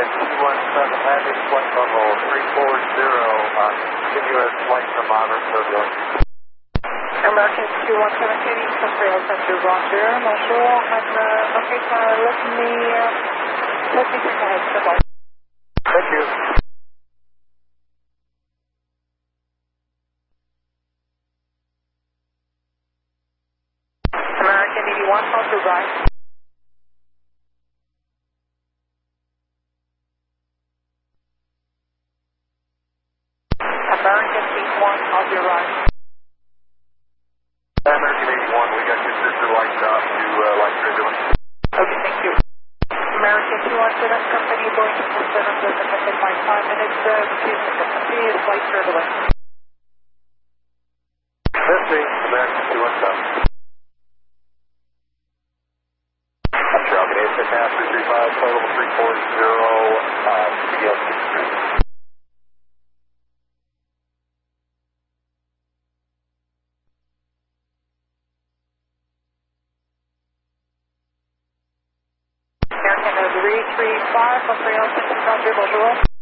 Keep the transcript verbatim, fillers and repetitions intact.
two one seven, having flight level three four zero, uh, continuous flight thermometer turbulence. American two one seven, Katie, Central Center, Roger, bonjour, and, uh, okay, so let me, uh, let me take ahead, step off. Thank you. American eighty-one, hold to right. American eighty-one, hold to right. American eighty-one, we got your sister lights out to uh, light turbulence. Okay, thank you. American two one seven, company Boeing seven seven, affected by five minutes, uh, please capacity is flight turbulence. Fifty, American two one seven. Falcon eight six half three three five, flight level three four zero, uh, C S six three. American three three five, Montreal, Roger, bonjour.